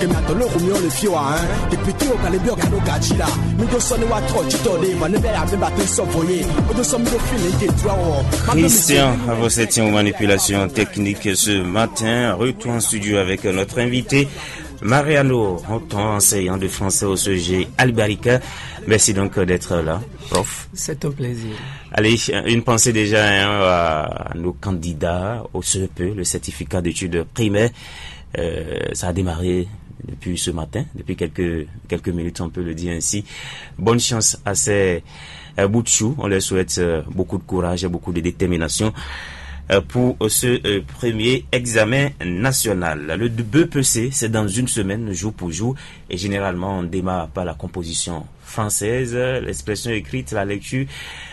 Christian, vous étiez en manipulation technique ce matin. Retour en studio avec notre invité Mariano, enseignant de français au CEG Albarica. Merci donc d'être là, prof. C'est un plaisir. Allez, une pensée déjà à nos candidats au CEP, le certificat d'études primaires. Ça a démarré depuis ce matin, depuis quelques minutes, on peut le dire ainsi. Bonne chance à ces bouts de chou. On leur souhaite beaucoup de courage et beaucoup de détermination pour ce premier examen national. Le BEPC, c'est dans une semaine, jour pour jour, et généralement on démarre par la composition française, l'expression écrite, la lecture.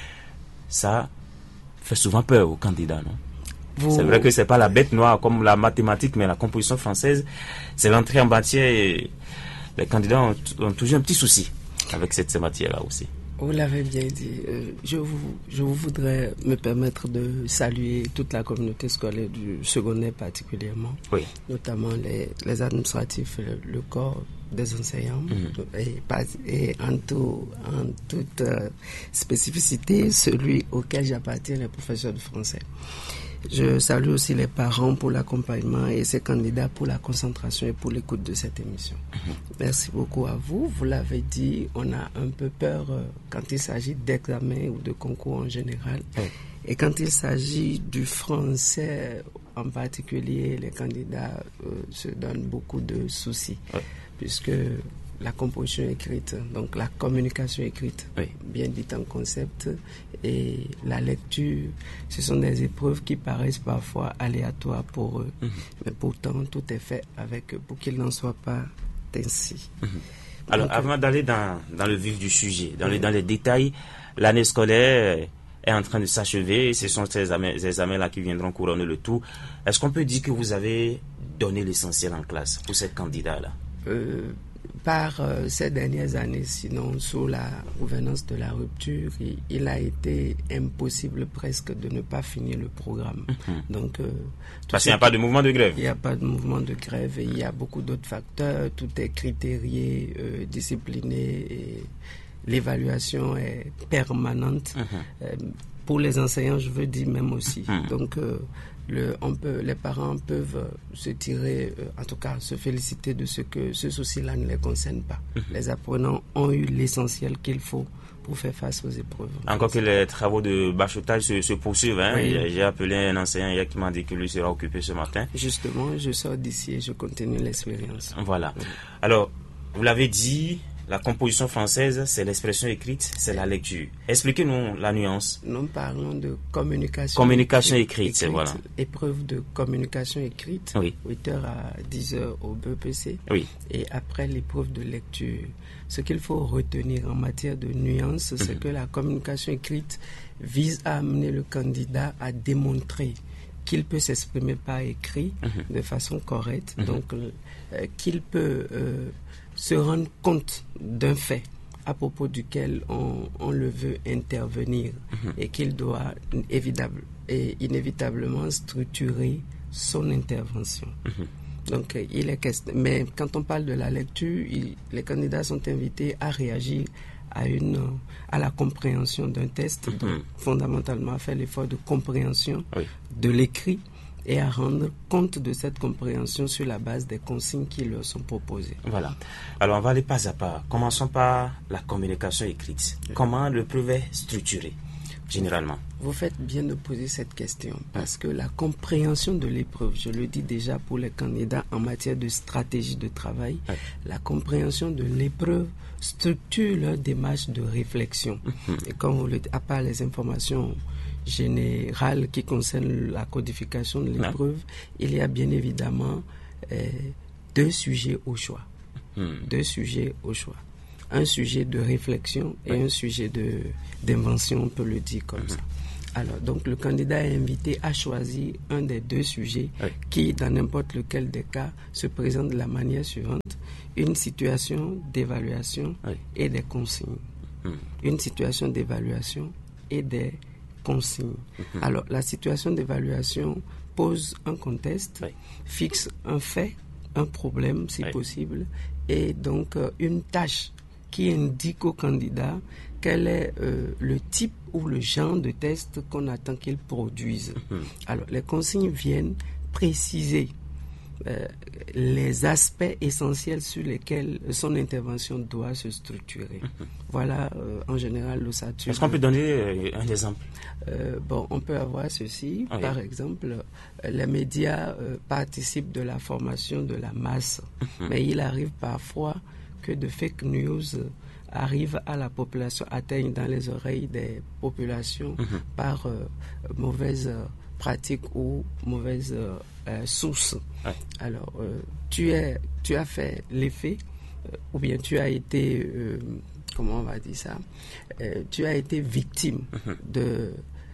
Ça fait souvent peur aux candidats, non? C'est vrai que c'est pas la bête noire comme la mathématique, mais la composition française, c'est l'entrée en matière et les candidats ont toujours un petit souci avec cette matière-là aussi. Vous l'avez bien dit. Je voudrais me permettre de saluer toute la communauté scolaire du secondaire particulièrement, oui, notamment les administratifs, le corps des enseignants et en toute spécificité, celui auquel j'appartiens, les professeurs de français. Je salue aussi les parents pour l'accompagnement et ces candidats pour la concentration et pour l'écoute de cette émission. Merci beaucoup à vous. Vous l'avez dit, on a un peu peur quand il s'agit d'examens ou de concours en général. Et quand il s'agit du français en particulier, les candidats se donnent beaucoup de soucis. Puisque la composition écrite, donc la communication écrite, bien dit en concept, et la lecture, ce sont des épreuves qui paraissent parfois aléatoires pour eux. Mais pourtant, tout est fait pour qu'il n'en soit pas ainsi. Alors, donc, avant d'aller dans le vif du sujet, dans les détails, l'année scolaire est en train de s'achever. Ce sont ces examens-là qui viendront couronner le tout. Est-ce qu'on peut dire que vous avez donné l'essentiel en classe pour ces candidats-là? Par ces dernières années, sinon sous la gouvernance de la rupture, il a été impossible presque de ne pas finir le programme. Donc, parce qu'il n'y a pas de mouvement de grève. Il n'y a pas de mouvement de grève et il y a beaucoup d'autres facteurs. Tout est critérié, discipliné et l'évaluation est permanente. Pour les enseignants, je veux dire même aussi. Donc, les parents peuvent se tirer, en tout cas se féliciter de ce que ce souci-là ne les concerne pas. Les apprenants ont eu l'essentiel qu'il faut pour faire face aux épreuves. Encore que les travaux de bachotage se poursuivent. J'ai appelé un enseignant hier qui m'a dit que lui sera occupé ce matin. Justement, je sors d'ici et je continue l'expérience. Voilà. Alors, vous l'avez dit, la composition française, c'est l'expression écrite, c'est la lecture. Expliquez-nous la nuance. Nous parlons de communication. Communication écrite, c'est voilà. Épreuve de communication écrite, 8h à 10h au BEPC. Et après l'épreuve de lecture. Ce qu'il faut retenir en matière de nuance, c'est que la communication écrite vise à amener le candidat à démontrer qu'il peut s'exprimer par écrit de façon correcte, donc qu'il peut se rendre compte d'un fait à propos duquel on le veut intervenir et qu'il doit inévitablement structurer son intervention. Donc, mais quand on parle de la lecture, les candidats sont invités à réagir à la compréhension d'un texte, donc fondamentalement à faire l'effort de compréhension de l'écrit et à rendre compte de cette compréhension sur la base des consignes qui leur sont proposées. Voilà. Alors, on va aller pas à pas. Commençons par la communication écrite. Comment l'épreuve est structurée, généralement? Vous faites bien de poser cette question parce que la compréhension de l'épreuve, je le dis déjà pour les candidats en matière de stratégie de travail, la compréhension de l'épreuve structure leur démarche de réflexion. Et comme vous le dites, à part les informations générales qui concernent la codification de l'épreuve, il y a bien évidemment deux sujets au choix. Deux sujets au choix. Un sujet de réflexion et un sujet d'invention, on peut le dire comme ça. Alors, donc, le candidat est invité à choisir un des deux sujets qui, dans n'importe lequel des cas, se présente de la manière suivante. Une situation d'évaluation et des consignes. Une situation d'évaluation et des consignes. Alors, la situation d'évaluation pose un contexte, fixe un fait, un problème, si possible, et donc une tâche qui indique au candidat quel est le type ou le genre de test qu'on attend qu'il produise. Alors, les consignes viennent préciser les aspects essentiels sur lesquels son intervention doit se structurer. Voilà, en général, l'ossature. Est-ce qu'on peut donner un exemple? On peut avoir ceci. Par exemple, les médias participent de la formation de la masse, mais il arrive parfois que de fake news arrivent à la population, atteignent dans les oreilles des populations par mauvaise pratique ou mauvaise source. Alors, tu as fait l'effet, ou bien tu as été, comment on va dire ça, tu as été victime de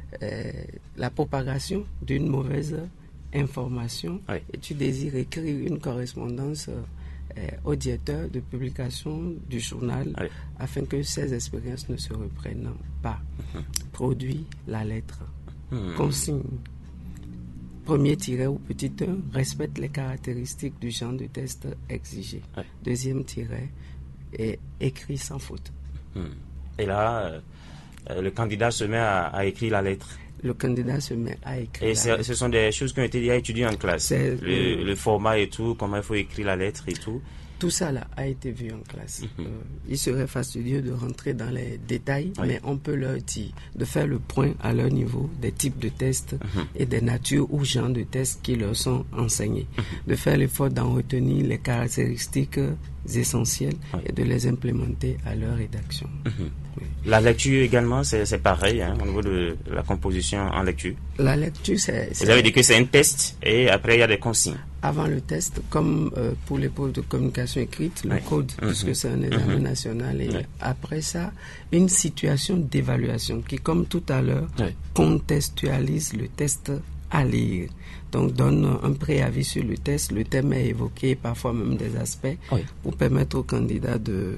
la propagation d'une mauvaise information et tu désires écrire une correspondance au directeur de publication du journal afin que ces expériences ne se reprennent pas. Produit la lettre. Consigne. Premier tiret ou petit 1 respecte les caractéristiques du genre de test exigé. Deuxième tiret est écrit sans faute. Et là, le candidat se met à écrire la lettre. Le candidat se met à écrire. Et ce sont des choses qui ont été déjà étudiées en classe. Le format et tout, comment il faut écrire la lettre et tout. Tout ça là a été vu en classe. Il serait fastidieux de rentrer dans les détails, mais on peut leur dire de faire le point à leur niveau des types de tests et des natures ou genres de tests qui leur sont enseignés. De faire l'effort d'en retenir les caractéristiques essentielles et de les implémenter à leur rédaction. La lecture également, c'est pareil, au niveau de la composition en lecture. La lecture, c'est... Vous avez dit que c'est un test et après il y a des consignes. Avant le test, comme pour l'épreuve de communication écrite, le code, puisque c'est un examen national, et après ça, une situation d'évaluation qui, comme tout à l'heure, contextualise le test à lire. Donc, donne un préavis sur le test. Le thème est évoqué, parfois même des aspects, pour permettre au candidat de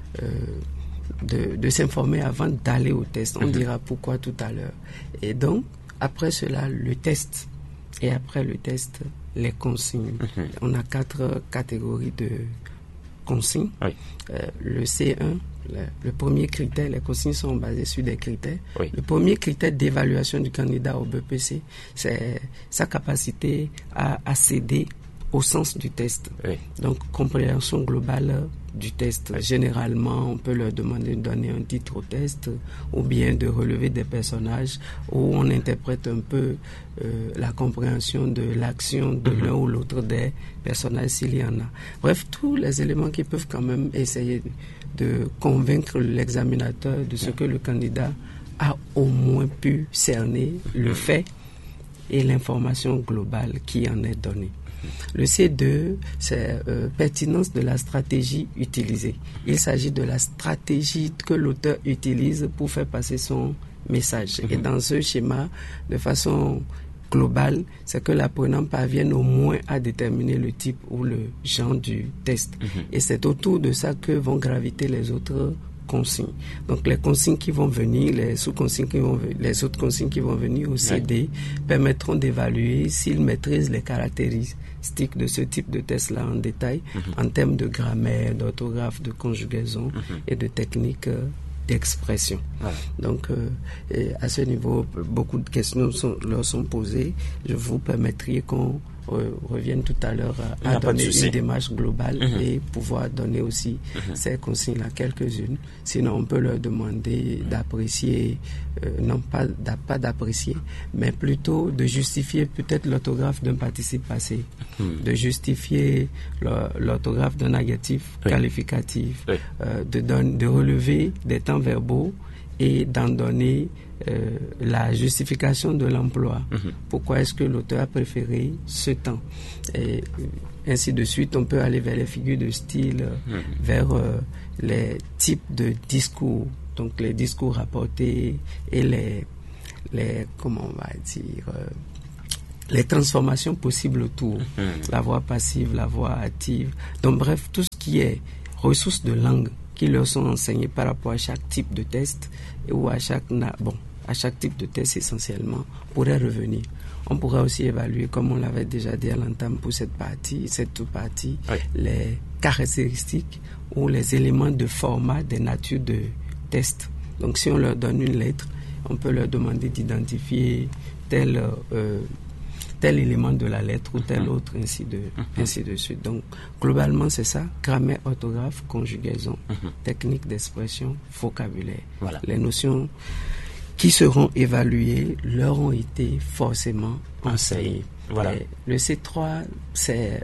s'informer avant d'aller au test. On dira pourquoi tout à l'heure. Et donc, après cela, le test. Et après le test, les consignes. On a 4 catégories de consignes. Le C1, le premier critère, les consignes sont basées sur des critères. Le premier critère d'évaluation du candidat au BPC, c'est sa capacité à céder au sens du test. Donc, compréhension globale du test. Généralement, on peut leur demander de donner un titre au test ou bien de relever des personnages où on interprète un peu la compréhension de l'action de l'un ou l'autre des personnages s'il y en a. Bref, tous les éléments qui peuvent quand même essayer de convaincre l'examinateur de ce que le candidat a au moins pu cerner le fait et l'information globale qui en est donnée. Le C2, c'est pertinence de la stratégie utilisée. Il s'agit de la stratégie que l'auteur utilise pour faire passer son message. Et dans ce schéma, de façon globale, c'est que l'apprenant parvienne au moins à déterminer le type ou le genre du test. Et c'est autour de ça que vont graviter les autres consignes. Donc les consignes qui vont venir, les sous-consignes qui vont venir, les autres consignes qui vont venir au CD permettront d'évaluer s'il maîtrise les caractéristiques de ce type de test-là en détail, en termes de grammaire, d'orthographe, de conjugaison et de techniques d'expression. Donc, à ce niveau, beaucoup de questions leur sont posées. Je vous permettrai qu'on revienne tout à l'heure à donner une démarche globale et pouvoir donner aussi ces consignes-là, quelques-unes. Sinon, on peut leur demander d'apprécier, non pas d'apprécier, mais plutôt de justifier peut-être l'orthographe d'un participe passé, de justifier l'orthographe d'un adjectif qualificatif, de relever des temps verbaux et d'en donner la justification de l'emploi. Pourquoi est-ce que l'auteur a préféré ce temps? Et ainsi de suite, on peut aller vers les figures de style, vers les types de discours, donc les discours rapportés et les comment on va dire, les transformations possibles autour, la voix passive, la voix active. Donc bref, tout ce qui est ressources de langue qui leur sont enseignées par rapport à chaque type de test ou à chaque type de test essentiellement pourrait revenir. On pourrait aussi évaluer, comme on l'avait déjà dit à l'entame pour cette partie, les caractéristiques ou les éléments de format des natures de tests. Donc si on leur donne une lettre, on peut leur demander d'identifier tel élément de la lettre ou tel autre, ainsi de suite. Donc globalement c'est ça: grammaire, orthographe, conjugaison, technique d'expression, vocabulaire. Voilà. Les notions qui seront évaluées leur ont été forcément enseignées. Voilà. Le C3, c'est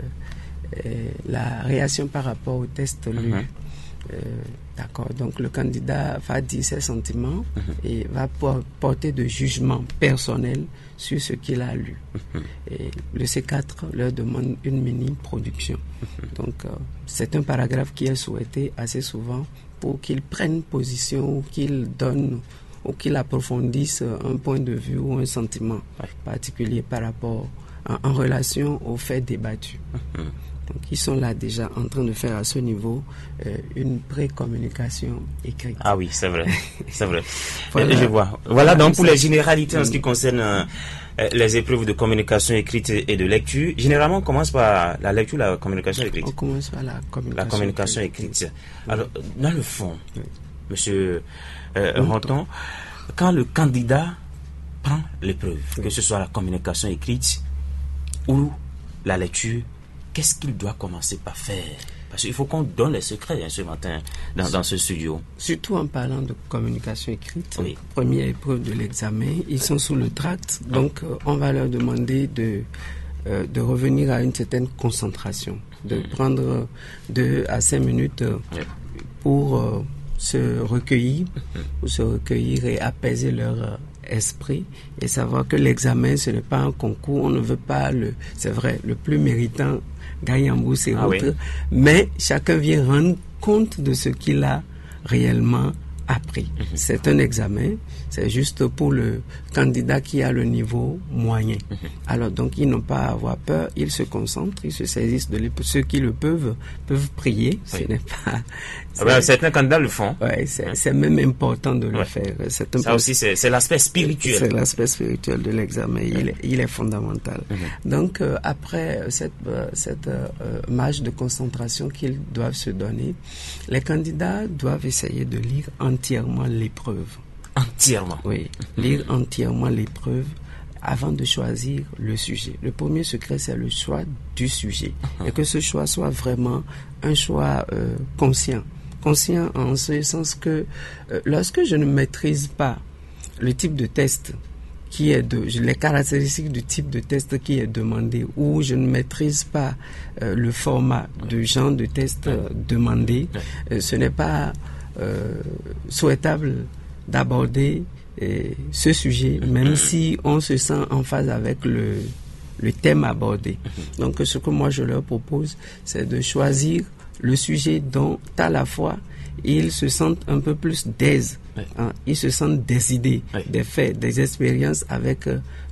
la réaction par rapport au test lu. D'accord. Donc le candidat va dire ses sentiments et va porter de jugement personnel sur ce qu'il a lu. Et le C4 leur demande une mini-production. Donc c'est un paragraphe qui est souhaité assez souvent pour qu'ils prennent position ou qu'ils donnent ou qu'ils approfondissent un point de vue ou un sentiment particulier par rapport en relation aux faits débattus. Donc, ils sont là déjà en train de faire à ce niveau une pré-communication écrite. Ah oui, c'est vrai. C'est vrai. Voilà. Je vois. Voilà donc pour les généralités en ce qui concerne les épreuves de communication écrite et de lecture. Généralement, on commence par la lecture, la communication écrite. On commence par la communication écrite. Alors, dans le fond, monsieur Ronton, quand le candidat prend l'épreuve, que ce soit la communication écrite ou la lecture, qu'est-ce qu'il doit commencer par faire? Parce qu'il faut qu'on donne les secrets ce matin dans ce studio. Surtout en parlant de communication écrite, première épreuve de l'examen, ils sont sous le tract, donc on va leur demander de revenir à une certaine concentration, de prendre 2 à 5 minutes pour se recueillir et apaiser leur esprit et savoir que l'examen ce n'est pas un concours, on ne veut pas c'est vrai, le plus méritant gagne en bourse et autres, mais chacun vient rendre compte de ce qu'il a réellement appris. C'est un examen, c'est juste pour le candidat qui a le niveau moyen. Alors donc ils n'ont pas à avoir peur, ils se concentrent, ils se saisissent de ceux qui le peuvent prier. Ce n'est pas. Certains candidats le font. C'est même important de le faire. Ça aussi c'est l'aspect spirituel. C'est l'aspect spirituel de l'examen. Il est fondamental. Donc après cette marge de concentration qu'ils doivent se donner, les candidats doivent essayer de lire entièrement l'épreuve. Entièrement? Oui, lire entièrement l'épreuve avant de choisir le sujet. Le premier secret, c'est le choix du sujet. Et que ce choix soit vraiment un choix conscient. Conscient en ce sens que lorsque je ne maîtrise pas le type de test les caractéristiques du type de test qui est demandé, ou je ne maîtrise pas le format du genre de test demandé, ce n'est pas souhaitable d'aborder ce sujet, même si on se sent en phase avec le thème abordé. Donc ce que moi je leur propose, c'est de choisir le sujet dont à la fois ils se sentent un peu plus d'aise, ils se sentent des idées, des faits, des expériences avec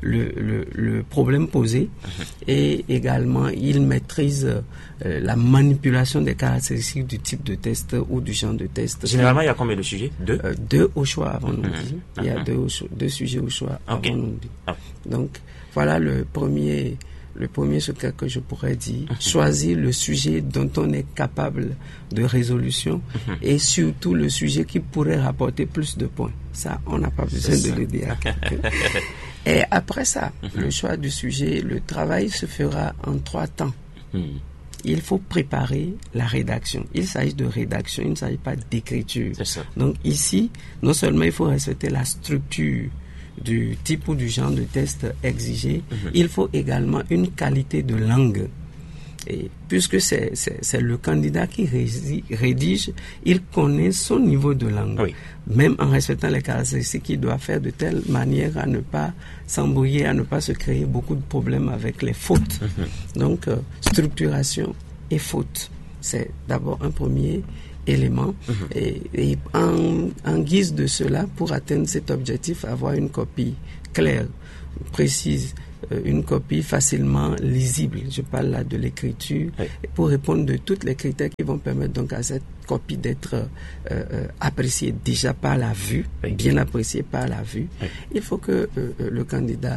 le problème posé, et également ils maîtrisent la manipulation des caractéristiques du type de test ou du genre de test. Généralement, il y a combien de sujets? 2 2 au choix, avant nous dit. Il y a 2 sujets au choix, avant nous dit. Donc voilà le premier secret que je pourrais dire, choisir le sujet dont on est capable de résolution et surtout le sujet qui pourrait rapporter plus de points. Ça, on n'a pas besoin de le dire à quelqu'un. Et après ça, le choix du sujet, le travail se fera en 3 temps. Il faut préparer la rédaction. Il s'agit de rédaction, il ne s'agit pas d'écriture. Donc ici, non seulement il faut respecter la structure du type ou du genre de test exigé, il faut également une qualité de langue. Et puisque c'est le candidat qui rédige, il connaît son niveau de langue. Même en respectant les caractéristiques, il doit faire de telle manière à ne pas s'embrouiller, à ne pas se créer beaucoup de problèmes avec les fautes. Donc, structuration et faute, c'est d'abord un premier élément. Et en guise de cela, pour atteindre cet objectif, avoir une copie claire, précise, une copie facilement lisible. Je parle là de l'écriture, pour répondre de tous les critères qui vont permettre donc à cette copie d'être appréciée déjà par la vue, bien appréciée par la vue. Il faut que le candidat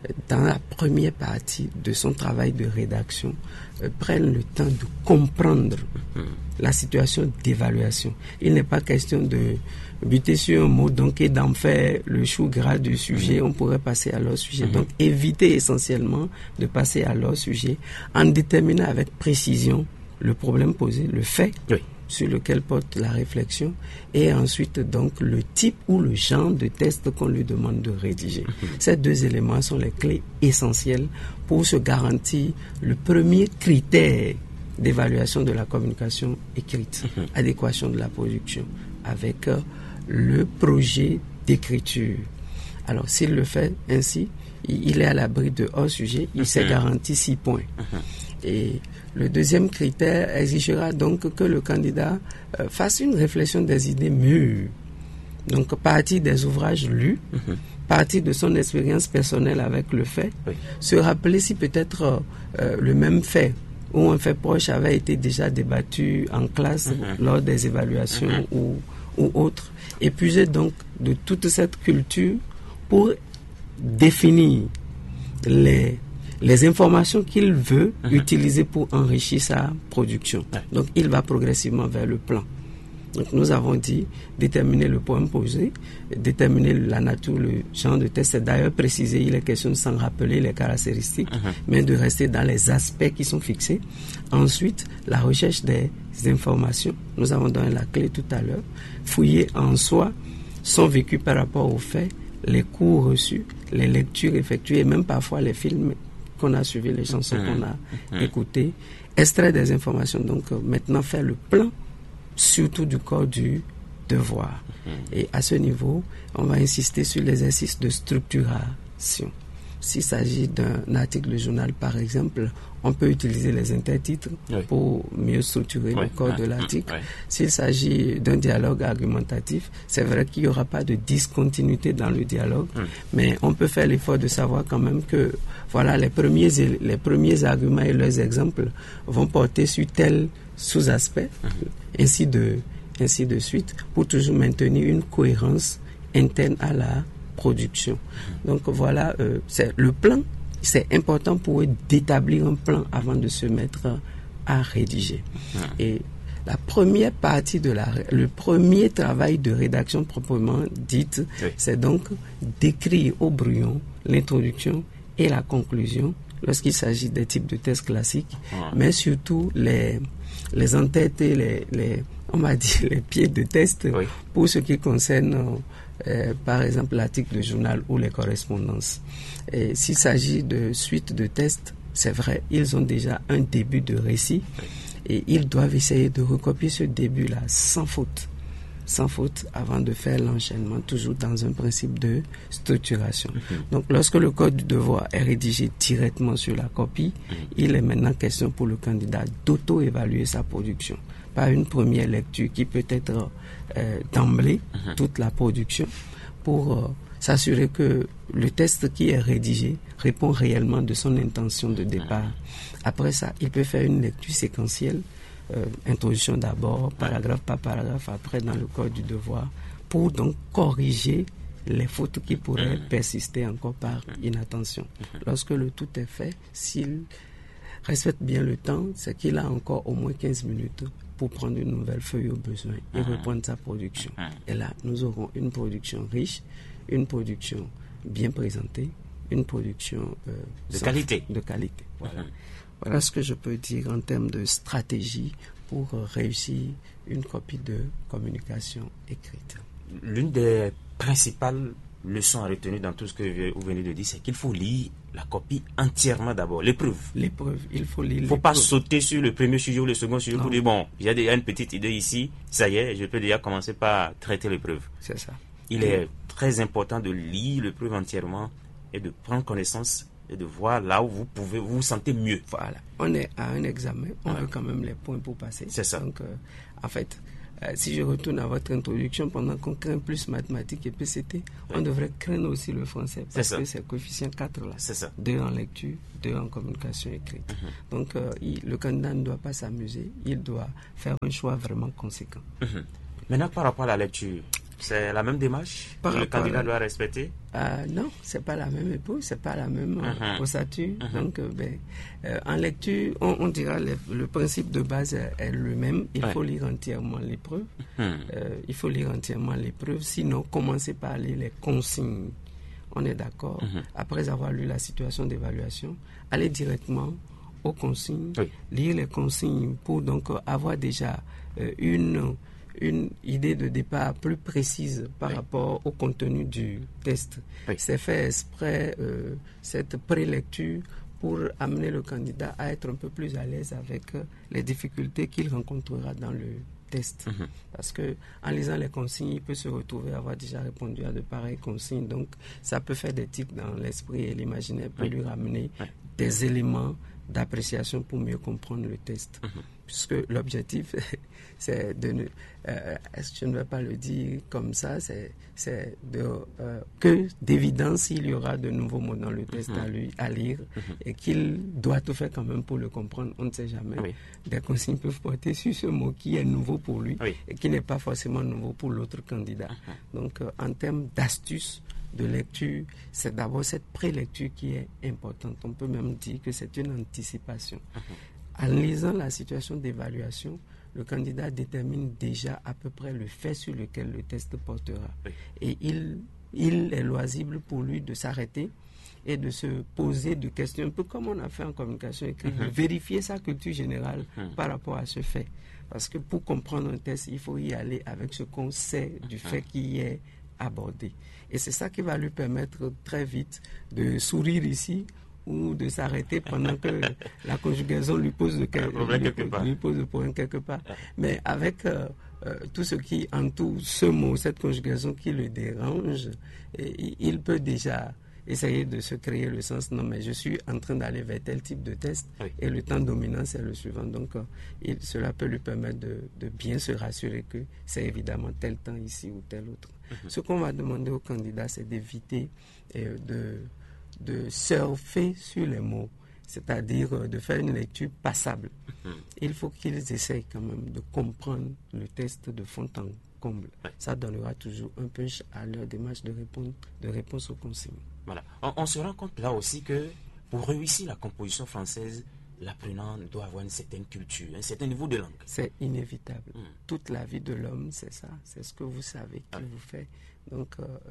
dans la première partie de son travail de rédaction, prenne le temps de comprendre la situation d'évaluation. Il n'est pas question de buter sur un mot donc et d'en faire le chou gras du sujet. On pourrait passer à leur sujet. Donc éviter essentiellement de passer à leur sujet en déterminant avec précision le problème posé, le fait sur lequel porte la réflexion, et ensuite donc le type ou le genre de test qu'on lui demande de rédiger. Ces deux éléments sont les clés essentielles pour se garantir le premier critère d'évaluation de la communication écrite, adéquation de la production avec le projet d'écriture. Alors s'il le fait ainsi, il est à l'abri de hors sujet, il s'est garanti 6 points. Et le deuxième critère exigera donc que le candidat fasse une réflexion des idées mûres. Donc, partir des ouvrages lus, partir de son expérience personnelle avec le fait, se rappeler si peut-être le même fait ou un fait proche avait été déjà débattu en classe lors des évaluations ou autres. Et puiser donc de toute cette culture pour définir les informations qu'il veut utiliser pour enrichir sa production. Donc, il va progressivement vers le plan. Donc, nous avons dit déterminer le point posé, déterminer la nature, le genre de test. C'est d'ailleurs précisé, il est question de s'en rappeler les caractéristiques, mais de rester dans les aspects qui sont fixés. Ensuite, la recherche des informations. Nous avons donné la clé tout à l'heure. Fouiller en soi son vécu par rapport aux faits, les cours reçus, les lectures effectuées, et même parfois les films qu'on a suivis, les chansons qu'on a écoutées, extraire des informations. Donc maintenant faire le plan, surtout du corps du devoir. Et à ce niveau, on va insister sur l'exercice de structuration. S'il s'agit d'un article de journal, par exemple, on peut utiliser les intertitres pour mieux structurer le corps de l'article. S'il s'agit d'un dialogue argumentatif, c'est vrai qu'il n'y aura pas de discontinuité dans le dialogue, mais on peut faire l'effort de savoir quand même que voilà, les premiers arguments et leurs exemples vont porter sur tel sous-aspect, ainsi de suite, pour toujours maintenir une cohérence interne à la production. Donc voilà, c'est le plan, c'est important pour eux d'établir un plan avant de se mettre à rédiger. Et la première partie le premier travail de rédaction proprement dite, c'est donc d'écrire au brouillon l'introduction et la conclusion lorsqu'il s'agit des types de tests classiques, mais surtout les entêtes et on m'a dit les pieds de test pour ce qui concerne par exemple l'article de journal ou les correspondances. Et s'il s'agit de suite de tests, c'est vrai, ils ont déjà un début de récit et ils doivent essayer de recopier ce début-là sans faute avant de faire l'enchaînement, toujours dans un principe de structuration. Donc lorsque le code du devoir est rédigé directement sur la copie, il est maintenant question pour le candidat d'auto-évaluer sa production par une première lecture qui peut être d'emblée toute la production pour s'assurer que le test qui est rédigé répond réellement de son intention de départ. Après ça, il peut faire une lecture séquentielle, introduction d'abord, paragraphe par paragraphe, après dans le code du devoir, pour donc corriger les fautes qui pourraient persister encore par inattention. Lorsque le tout est fait, s'il respecte bien le temps, c'est qu'il a encore au moins 15 minutes pour prendre une nouvelle feuille au besoin et reprendre sa production. Et là, nous aurons une production riche, une production bien présentée, une production de qualité. Voilà. Voilà ce que je peux dire en termes de stratégie pour réussir une copie de communication écrite. L'une des principales leçons à retenir dans tout ce que vous venez de dire, c'est qu'il faut lire la copie entièrement d'abord, l'épreuve. Il faut lire. Il ne faut pas sauter sur le premier sujet ou le second sujet pour dire, bon, j'ai déjà une petite idée ici, ça y est, je peux déjà commencer par traiter l'épreuve. C'est ça. Il est très important de lire l'épreuve entièrement et de prendre connaissance et de voir là où vous vous sentez mieux. Voilà. On est à un examen, on a quand même les points pour passer. C'est ça. Donc, en fait, si je retourne à votre introduction, pendant qu'on craint plus mathématiques et PCT, on devrait craindre aussi le français parce que c'est coefficient 4 là. C'est ça. 2 en lecture, 2 en communication écrite. Donc, le candidat ne doit pas s'amuser, il doit faire un choix vraiment conséquent. Maintenant, par rapport à la lecture, C'est la même démarche que le candidat doit respecter? Non, c'est pas la même épouse, c'est pas la même ossature. Donc, en lecture, on dira le principe de base est le même. Il faut lire entièrement l'épreuve. Sinon, commencez par lire les consignes. On est d'accord. Après avoir lu la situation d'évaluation, allez directement aux consignes, lire les consignes pour donc avoir déjà une idée de départ plus précise par rapport au contenu du test. C'est fait exprès, cette prélecture, pour amener le candidat à être un peu plus à l'aise avec les difficultés qu'il rencontrera dans le test. Parce que en lisant les consignes, il peut se retrouver à avoir déjà répondu à de pareilles consignes. Donc, ça peut faire des tics dans l'esprit et l'imaginaire peut lui ramener des éléments d'appréciation pour mieux comprendre le test. Puisque l'objectif, c'est de je ne vais pas le dire comme ça, c'est que d'évidence il y aura de nouveaux mots dans le test à lire et qu'il doit tout faire quand même pour le comprendre. On ne sait jamais. Des consignes peuvent porter sur ce mot qui est nouveau pour lui et qui n'est pas forcément nouveau pour l'autre candidat. Donc, en termes d'astuces de lecture, c'est d'abord cette prélecture qui est importante. On peut même dire que c'est une anticipation. En lisant la situation d'évaluation, le candidat détermine déjà à peu près le fait sur lequel le test portera. Et il est loisible pour lui de s'arrêter et de se poser des questions, un peu comme on a fait en communication écrite, de vérifier sa culture générale par rapport à ce fait. Parce que pour comprendre un test, il faut y aller avec ce qu'on sait du fait qui est abordé. Et c'est ça qui va lui permettre très vite de sourire ici ou de s'arrêter pendant que la conjugaison lui pose le problème quelque part. Mais avec tout ce qui entoure ce mot, cette conjugaison qui le dérange, il peut déjà essayer de se créer le sens. Non, mais je suis en train d'aller vers tel type de test et le temps dominant, c'est le suivant. Donc, cela peut lui permettre de bien se rassurer que c'est évidemment tel temps ici ou tel autre. Ce qu'on va demander aux candidats, c'est d'éviter de surfer sur les mots, c'est-à-dire de faire une lecture passable. Il faut qu'ils essayent quand même de comprendre le test de fond en comble. Ça donnera toujours un punch à leur démarche de réponse aux consignes. Voilà. On se rend compte là aussi que pour réussir la composition française, l'apprenant doit avoir une certaine culture, un certain niveau de langue. C'est inévitable. Toute la vie de l'homme, c'est ça. C'est ce que vous savez qu'il vous fait. Donc,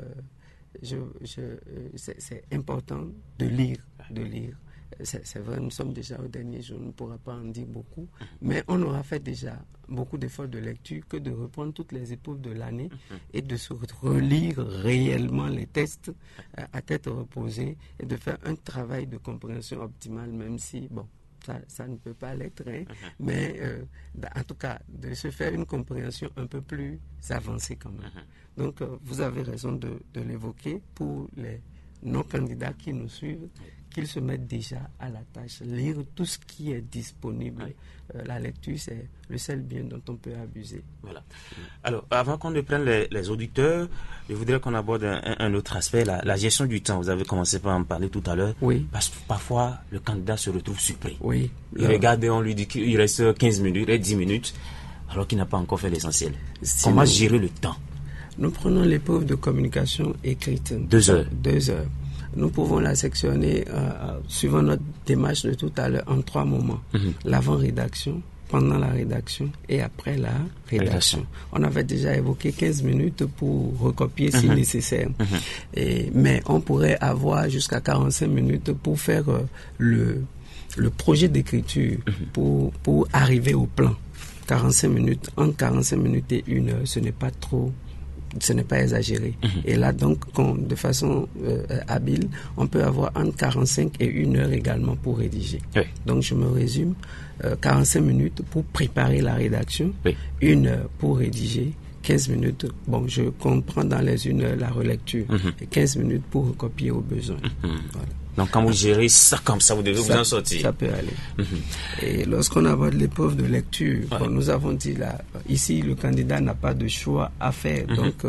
c'est important de lire. C'est vrai, nous sommes déjà au dernier jour, on ne pourra pas en dire beaucoup, mais on aura fait déjà beaucoup d'efforts de lecture que de reprendre toutes les épreuves de l'année et de se relire réellement les tests à tête reposée et de faire un travail de compréhension optimale, même si, bon, ça ne peut pas l'être, mais en tout cas, de se faire une compréhension un peu plus avancée quand même. Donc, vous avez raison de l'évoquer pour les non-candidats qui nous suivent, qu'ils se mettent déjà à la tâche, lire tout ce qui est disponible. La lecture, c'est le seul bien dont on peut abuser. Voilà. Alors, avant qu'on ne prenne les auditeurs, je voudrais qu'on aborde un autre aspect, la gestion du temps. Vous avez commencé par en parler tout à l'heure. Oui. Parce que parfois, le candidat se retrouve surpris. Oui. Il regarde et on lui dit qu'il reste 15 minutes et 10 minutes, alors qu'il n'a pas encore fait l'essentiel. Comment gérer le temps? Nous prenons l'épreuve de communication écrite. 2 heures. 2 heures. Nous pouvons la sectionner, suivant notre démarche de tout à l'heure, en 3 moments. L'avant-rédaction, pendant la rédaction et après la rédaction. On avait déjà évoqué 15 minutes pour recopier si nécessaire. Mais on pourrait avoir jusqu'à 45 minutes pour faire le projet d'écriture, pour arriver au plan. 45 minutes, entre 45 minutes et 1 heure, ce n'est pas trop... Ce n'est pas exagéré. Et là, donc, de façon habile, on peut avoir entre 45 et 1 heure également pour rédiger. Donc, je me résume, 45 minutes pour préparer la rédaction, 1 heure pour rédiger, 15 minutes, bon, je comprends dans les 1 heure la relecture, et 15 minutes pour recopier au besoin. Voilà. Donc, quand vous gérez ça comme ça, vous devez vous en sortir. Ça peut aller. Et lorsqu'on aborde l'épreuve de lecture, bon, nous avons dit là, ici, le candidat n'a pas de choix à faire. Donc,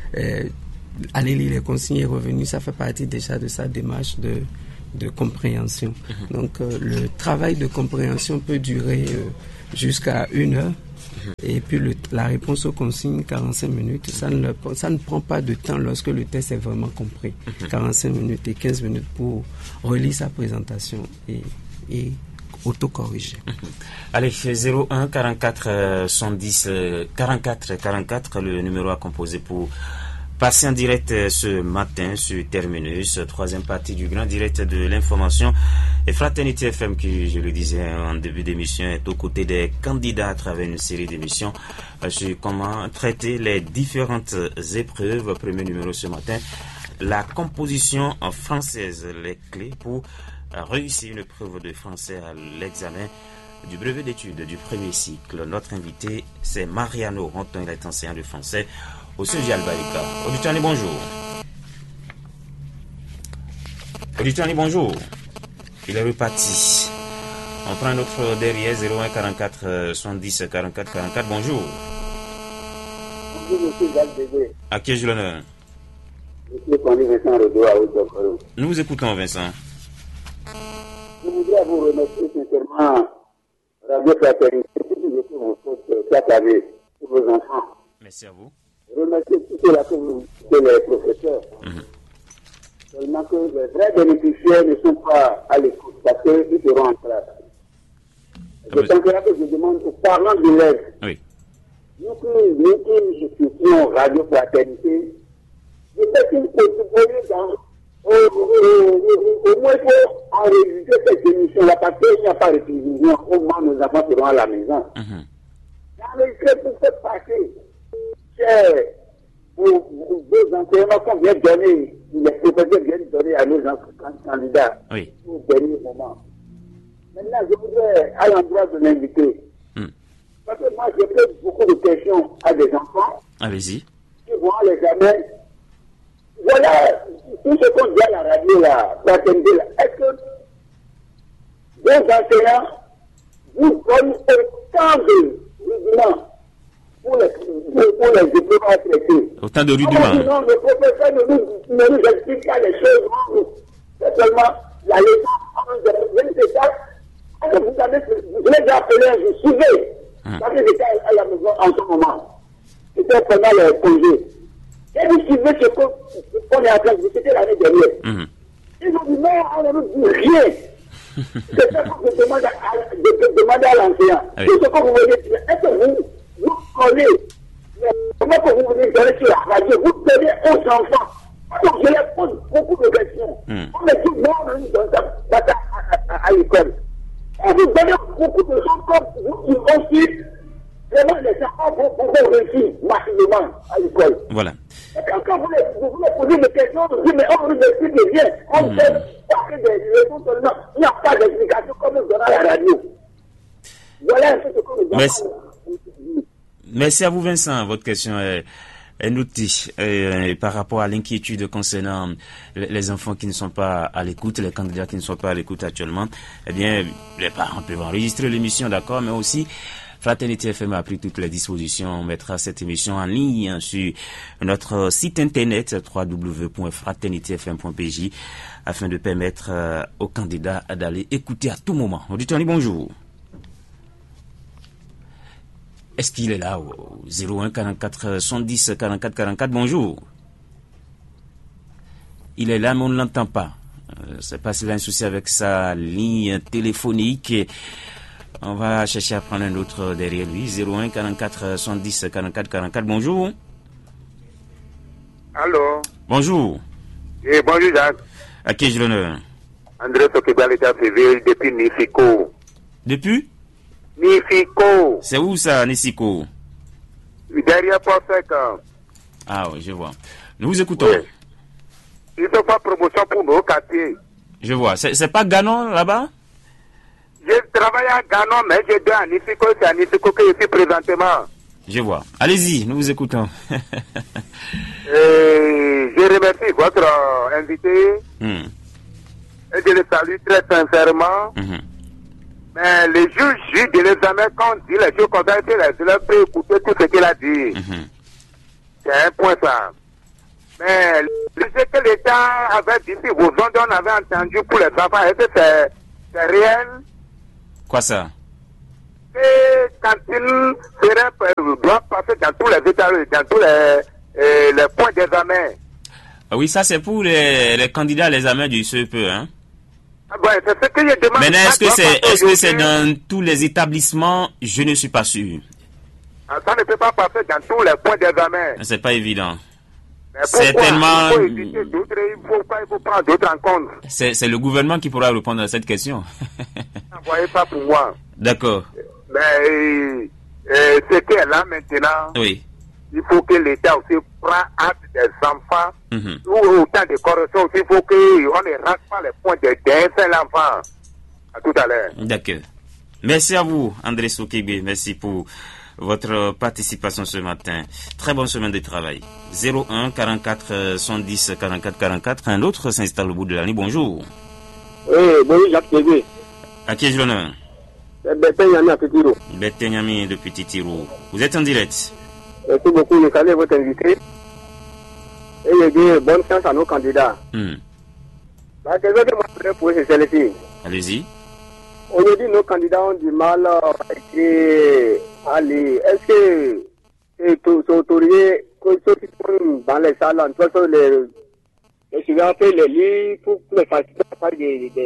aller lire les consignes et revenir, ça fait partie déjà de sa démarche de compréhension. Donc, le travail de compréhension peut durer jusqu'à 1 heure, Et puis la réponse aux consignes, 45 minutes, ça ne prend pas de temps lorsque le test est vraiment compris. 45 minutes et 15 minutes pour relire sa présentation et autocorriger. Allez, 01 44 110 44 44, le numéro à composer pour passer en direct ce matin sur Terminus, troisième partie du grand direct de l'information. Et Fraternité FM, qui, je le disais en début d'émission, est aux côtés des candidats à travers une série d'émissions sur comment traiter les différentes épreuves. Premier numéro ce matin, la composition française, les clés pour réussir une épreuve de français à l'examen du brevet d'études du premier cycle. Notre invité, c'est Mariano Ronton, il est enseignant de français au CEGI Albalika. Auditeurs, bonjour. Auditeurs, bonjour. Il est reparti. On prend notre derrière 01 44 70 44 44. Bonjour. Bonjour, monsieur Valdébé. À qui ai-je l'honneur? Monsieur Conny Vincent Rodo à Haute-Dokoro. Nous vous écoutons, Vincent. Je voudrais vous remercier sincèrement, Radio Fraternité, pour vos fautes chaque année pour vos enfants. Merci à vous. Remercier tout cela que les professeurs. Seulement que les vrais bénéficiaires ne sont pas à l'écoute parce qu'ils seront en classe. Je pense que je demande aux parents d'élèves. Oui. Nous qui soutiens Radio Fraternité, je sais qu'il faut contribuer dans au moins pour enregistrer cette émission-là parce qu'il n'y a pas de télévision. Au moins, nos enfants seront à la maison. Enregistrer pour faire passer vos enseignements qu'on vient donner, les professeurs viennent donner à nos candidats au dernier moment. Maintenant, je voudrais, à l'endroit de l'invité, parce que moi, je pose beaucoup de questions à des enfants. Allez-y. Qui vont à l'examen. Voilà tout ce qu'on dit à la radio, là, est-ce que vos enseignants vous donnent autant de rudiments pour les épreuves à traiter? Autant de rudiments. Non, le professeur ne nous explique pas les choses. C'est seulement la leçon. C'est ça. Vous savez, je l'ai déjà appelé un jour, suivez. Parce que j'étais à la maison en ce moment. C'était pendant le congé. Et vous suivez ce qu'on est en train de dire, c'était l'année dernière. Ils ont dit non, on ne nous dit rien. C'est ça que je demande à l'enseignant. Tout ce que vous voulez dire, est-ce que vous connaissez comment que vous voulez donner sur la radio, vous donnez aux enfants. Donc je leur pose beaucoup de questions. On me dit non, on nous donne ça à l'école. Et vous donnez beaucoup de choses comme vous qui aussi, vraiment les enfants vont réussir massivement à l'école. Voilà. Et quand vous voulez poser des questions, vous dites, mais on ne nous explique rien. On fait passer des leçons seulement. Il n'y a pas d'explication comme nous donne à la radio. Voilà ce que nous avons. Merci à vous, Vincent. Votre question est notée par rapport à l'inquiétude concernant les enfants qui ne sont pas à l'écoute, les candidats qui ne sont pas à l'écoute actuellement. Eh bien, les parents peuvent enregistrer l'émission, d'accord, mais aussi Fraternité FM a pris toutes les dispositions. On mettra cette émission en ligne sur notre site internet www.fraternitéfm.pj afin de permettre aux candidats d'aller écouter à tout moment. Auditeurs, bonjour. Est-ce qu'il est là au 01 44 110 44 44? Bonjour. Il est là, mais on ne l'entend pas. C'est pas s'il a un souci avec sa ligne téléphonique. On va chercher à prendre un autre derrière lui. 01 44 110 44 44. Bonjour. Allô. Bonjour. Et bonjour Jacques. À qui ai-je l'honneur? André Sokibal est arrivé depuis Nifico. Depuis Nifico. C'est où ça, Nissiko? Derrière Port-Sec. Ah oui, je vois. Nous vous écoutons. Oui. Il faut faire promotion pour nos quartiers. Je vois. C'est pas Ganon là-bas? Je travaille à Ganon, mais j'ai deux à Nifico. C'est à Nifico que je suis présentement. Je vois. Allez-y, nous vous écoutons. Je remercie votre invité. Et je le salue très sincèrement. Mais les juges de l'examen, quand on dit les choses comme ça, les élèves peuvent écouter tout ce qu'il a dit. C'est un point ça. Mais ce que l'État avait dit, si vos ondes on avait entendu pour les enfants, est-ce que c'est réel? Quoi ça? que cantine doit passer dans tous les états, dans tous les points d'examen. Oui, ça c'est pour les candidats à l'examen du CEP, hein. Ouais, c'est ce que je demande. Maintenant, est-ce que c'est dans tous les établissements? Je ne suis pas sûr. Ça ne peut pas passer dans tous les points d'examen. C'est pas évident. Mais pourquoi? Certainement. Il faut prendre d'autres en compte. C'est le gouvernement qui pourra répondre à cette question. N'envoyez pas pour moi. D'accord. Mais ce qui est là maintenant, oui. Il faut que l'État aussi prenne acte des enfants. Ou autant de corrections aussi, il faut qu'on ne rate pas les points d'un seul enfant. À tout à l'heure. D'accord. Merci à vous, André Sokebe. Merci pour votre participation ce matin. Très bonne semaine de travail. 01 44 110 44 44. Un autre s'installe au bout de la nuit. Bonjour. Oui, bonjour Jacques Tébé. À qui ai-je l'honneur? Betenyami à Petiro. Betenyami de Petit Tirou. Vous êtes en direct. Merci beaucoup, je salue votre invité. Et je dis bonne chance à nos candidats. La question que moi je voudrais poser, c'est celle-ci. Allez-y. Aujourd'hui, nos candidats ont du mal à écrire, à lire. Est-ce que c'est autorisé que ceux qui sont dans les salles, en tout cas, les suivants peuvent les lire pour les faciliter à faire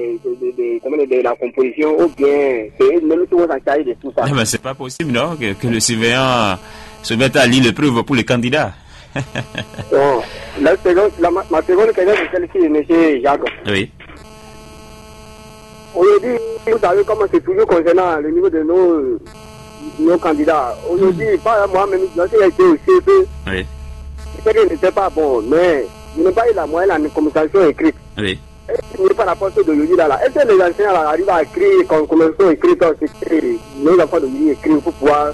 de la composition, ou bien c'est eux-mêmes qui vont s'en charger de tout ça? Ben, c'est pas possible, non, que le surveillant se mette à lire l'épreuve pour les candidats. Bon, ma seconde question, c'est celle-ci, M. Jacques. Oui. Aujourd'hui, vous savez comment c'est toujours concernant le niveau de nos candidats. Aujourd'hui, pas moi-même, lorsque j'ai été au CEP, oui. C'était n'était pas bon, mais je n'ai pas eu la moyenne en communication écrite. Oui. Est-ce qu'il n'est pas la porte d'aujourd'hui là? Est-ce que les enseignants arrivent à écrire en communication écrite, nos enfants d'aujourd'hui écrivent pour pouvoir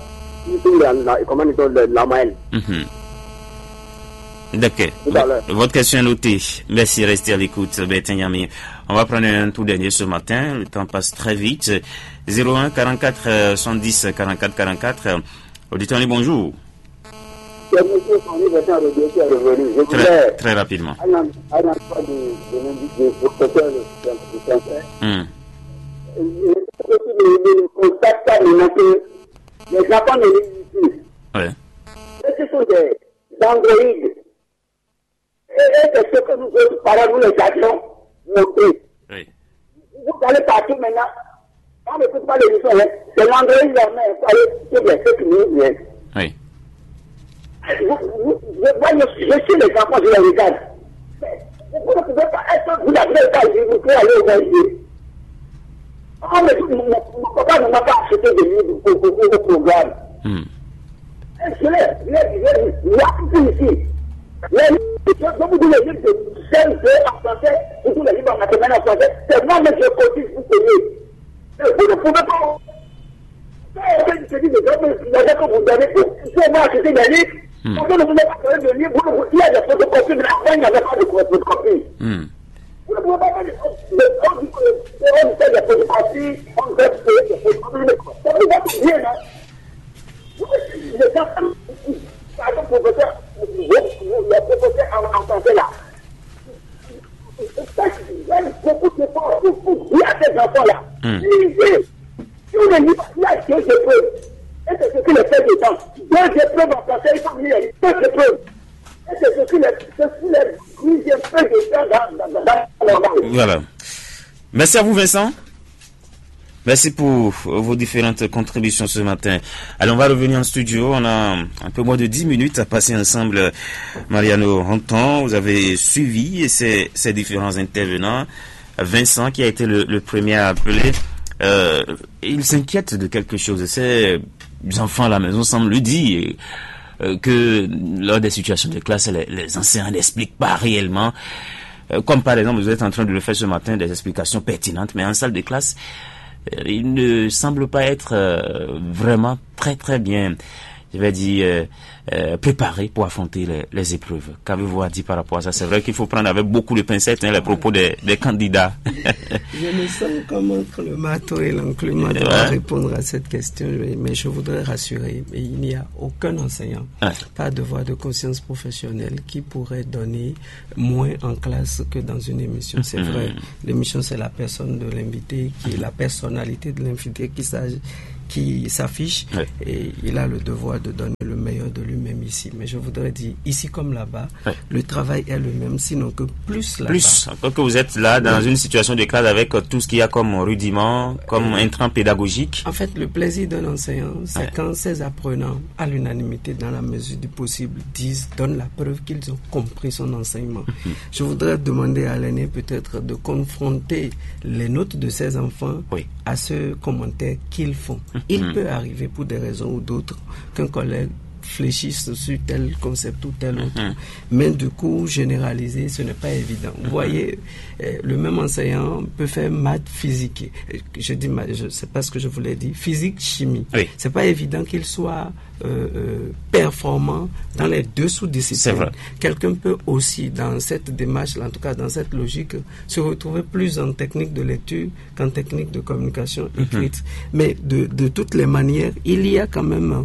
la moyenne? D'accord. Votre question est notée. Merci, restez à l'écoute, Betenyami. On va prendre un tout dernier ce matin. Le temps passe très vite. 01 44 110 44 44. Auditeur, bonjour. Très rapidement. Les enfants ne lisent plus. Ouais. Ce sont des androïdes. Et c'est ce que nous autres parents, nous les avions montré. Oui. Vous allez partout maintenant. On ne peut pas l'émission, c'est l'androïde là, mais vous allez écouter les fake news. Oui. Je suis les enfants, je les regarde. Vous ne pouvez pas être, vous n'avez pas, vous pouvez aller au voisin. Oh, mais mon papa ne m'a pas acheté des livres pour le programme. Je l'ai ici. Je vous dis les livres de 5 en français, et tous les livres en mathématiques en français, c'est moi mais je cotise pour payer. Vous ne pouvez pas. Je dis, les gens que vous donnez, c'est moi acheter des livres. Pourquoi ne voulez pas donner de livres? Il y a des photocopies, mais après il n'y avait pas de photocopies. Vous ne pouvez pas faire on fait des photocopies, on fait des photocopies, ça ne va pas bien, hein. Les enfants, par exemple, professeur, le professeur en français là, il y a beaucoup d'efforts pour dire à ces enfants-là. Lisez. Si vous ne lisez pas, il y a deux épreuves. Et c'est ce que les faits de temps. Deux épreuves en français, il faut lire deux épreuves. Et c'est ce que les épreuves de temps dans le. Voilà. Merci à vous, Vincent. Merci pour vos différentes contributions ce matin. Alors, on va revenir en studio. On a un peu moins de 10 minutes à passer ensemble. Mariano Ranton, vous avez suivi ces différents intervenants. Vincent, qui a été le premier à appeler, il s'inquiète de quelque chose. Ces enfants à la maison semblent lui dire que lors des situations de classe, les enseignants n'expliquent pas réellement. Comme par exemple, vous êtes en train de le faire ce matin, des explications pertinentes, mais en salle de classe, il ne semble pas être vraiment très très bien, je vais dire, préparé pour affronter les épreuves. Qu'avez-vous à dire par rapport à ça? C'est vrai qu'il faut prendre avec beaucoup de pincettes les propos des candidats. Je me sens comme entre le marteau et l'enclume de répondre à cette question, mais je voudrais rassurer, il n'y a aucun enseignant, pas de voix de conscience professionnelle qui pourrait donner moins en classe que dans une émission. C'est vrai, l'émission c'est la personne de l'invité, qui est la personnalité de l'invité qui s'affiche, et il a le devoir de donner le meilleur de lui-même ici. Mais je voudrais dire, ici comme là-bas, le travail est le même, sinon que plus là-bas. Plus, que vous êtes là dans une situation de classe avec tout ce qu'il y a comme rudiment, comme intrant pédagogique. En fait, le plaisir d'un enseignant, c'est quand ses apprenants, à l'unanimité, dans la mesure du possible, donnent la preuve qu'ils ont compris son enseignement. Je voudrais demander à l'aîné peut-être de confronter les notes de ses enfants à ce commentaire qu'ils font. Il peut arriver pour des raisons ou d'autres qu'un collègue fléchisse sur tel concept ou tel autre. Mais du coup, généraliser, ce n'est pas évident. Vous voyez, le même enseignant peut faire maths, physique. Je dis maths, je sais pas ce que je voulais dire. Physique, chimie. C'est pas évident qu'il soit performant dans les deux sous-disciplines. Quelqu'un peut aussi, dans cette démarche, en tout cas dans cette logique, se retrouver plus en technique de lecture qu'en technique de communication écrite. Mais de toutes les manières, il y a quand même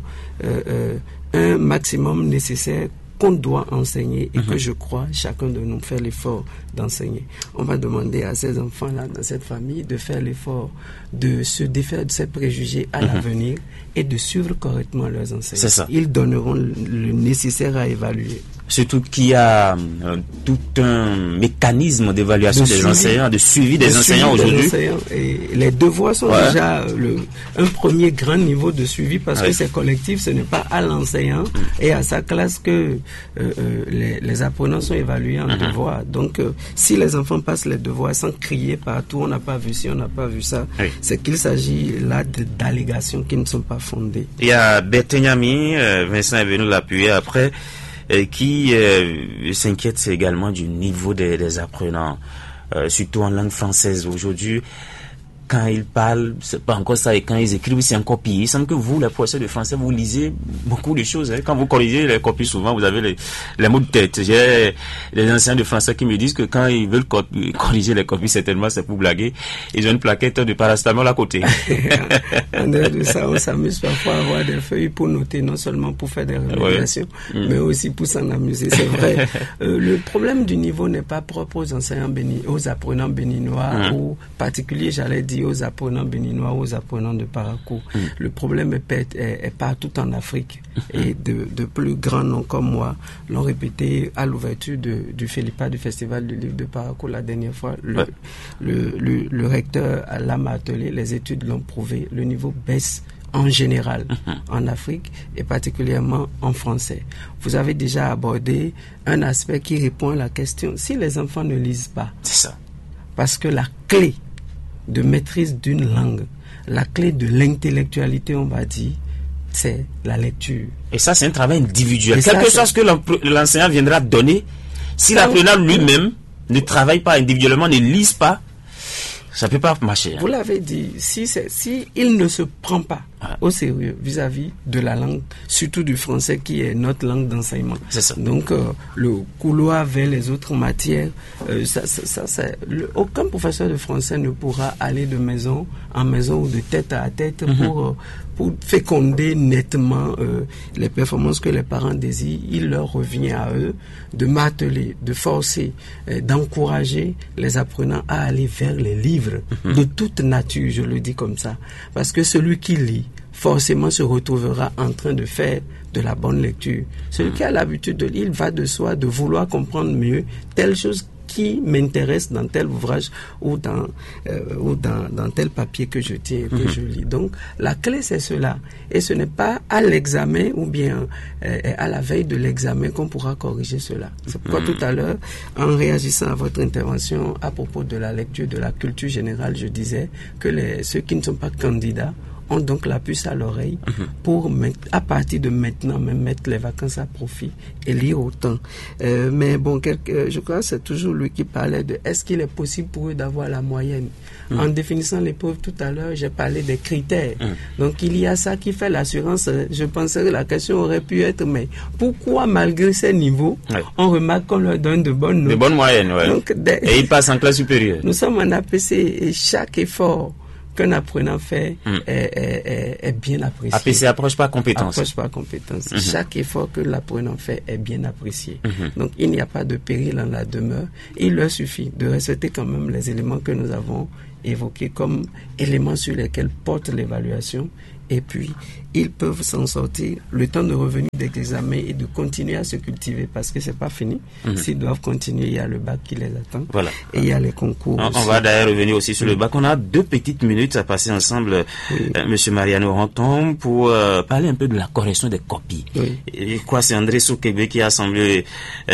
un maximum nécessaire qu'on doit enseigner et que je crois chacun de nous fait l'effort d'enseigner. On va demander à ces enfants-là, dans cette famille, de faire l'effort de se défaire de ces préjugés à l'avenir et de suivre correctement leurs enseignants. C'est ça. Ils donneront le nécessaire à évaluer. Surtout qu'il y a tout un mécanisme d'évaluation des enseignants, de suivi des enseignants aujourd'hui. Et les devoirs sont déjà un premier grand niveau de suivi parce que c'est collectif, ce n'est pas à l'enseignant et à sa classe que les apprenants sont évalués en devoirs. Donc, si les enfants passent les devoirs sans crier partout, on n'a pas vu ci, on n'a pas vu ça, c'est qu'il s'agit là d'allégations qui ne sont pas fondées. Il y a Bertegnami, Vincent est venu l'appuyer après, qui s'inquiète également du niveau des apprenants, surtout en langue française aujourd'hui. Quand ils parlent, c'est pas encore ça, et quand ils écrivent, c'est encore pire. Il semble que vous, les professeurs de français, vous lisez beaucoup de choses. Quand vous corrigez les copies, souvent, vous avez les mots de tête. J'ai des enseignants de français qui me disent que quand ils veulent corriger les copies, certainement, c'est pour blaguer. Ils ont une plaquette de paracétamol à côté. En dehors de ça, on s'amuse parfois à avoir des feuilles pour noter, non seulement pour faire des remédiations, mais aussi pour s'en amuser. C'est vrai. Le problème du niveau n'est pas propre aux enseignants aux apprenants béninois, ou particulier, j'allais dire, aux apprenants béninois, aux apprenants de Parakou. Le problème est partout en Afrique. Et de plus grands noms comme moi l'ont répété à l'ouverture du FELIPA, du Festival du livre de Parakou la dernière fois. Le recteur l'a martelé, les études l'ont prouvé, le niveau baisse en général en Afrique et particulièrement en français. Vous avez déjà abordé un aspect qui répond à la question. Si les enfants ne lisent pas, c'est ça. Parce que la clé de maîtrise d'une langue, la clé de l'intellectualité, on va dire, c'est la lecture. Et ça, c'est un travail individuel. Quel que soit ce que l'enseignant viendra donner, si l'apprenant lui-même ne travaille pas individuellement, ne lise pas, ça ne peut pas marcher. Vous l'avez dit, si il ne se prend pas au sérieux vis-à-vis de la langue, surtout du français qui est notre langue d'enseignement. C'est ça. Donc, le couloir vers les autres matières, aucun professeur de français ne pourra aller de maison en maison ou de tête à tête pour féconder nettement les performances que les parents désirent. Il leur revient à eux de marteler, de forcer, d'encourager les apprenants à aller vers les livres de toute nature, je le dis comme ça. Parce que celui qui lit, forcément se retrouvera en train de faire de la bonne lecture. Celui qui a l'habitude de lire, il va de soi de vouloir comprendre mieux telle chose qui m'intéresse dans tel ouvrage ou dans tel papier que je tiens, que je lis. Donc, la clé, c'est cela. Et ce n'est pas à l'examen ou bien à la veille de l'examen qu'on pourra corriger cela. C'est pourquoi tout à l'heure, en réagissant à votre intervention à propos de la lecture, de la culture générale, je disais que ceux qui ne sont pas candidats ont donc la puce à l'oreille pour, à partir de maintenant, même mettre les vacances à profit et lire autant. Mais bon, je crois que c'est toujours lui qui parlait de est-ce qu'il est possible pour eux d'avoir la moyenne. En définissant l'épreuve tout à l'heure, j'ai parlé des critères. Donc il y a ça qui fait l'assurance. Je pensais que la question aurait pu être, mais pourquoi malgré ces niveaux, on remarque qu'on leur donne de bonnes notes. De bonnes moyennes, oui. Donc, et ils passent en classe supérieure. Nous sommes en APC et chaque effort qu'un apprenant fait est bien apprécié. APC, approche par compétence. Approche par compétence. Chaque effort que l'apprenant fait est bien apprécié. Donc, il n'y a pas de péril en la demeure. Il leur suffit de respecter quand même les éléments que nous avons évoqués comme éléments sur lesquels porte l'évaluation et puis ils peuvent s'en sortir le temps de revenir d'examen et de continuer à se cultiver parce que c'est pas fini. S'ils doivent continuer, il y a le bac qui les attend. Voilà. Et il y a les concours. On va d'ailleurs revenir aussi sur le bac. On a 2 petites minutes à passer ensemble, Monsieur Mariano Ranton, pour parler un peu de la correction des copies. Et quoi, c'est André Soukebe qui a semblé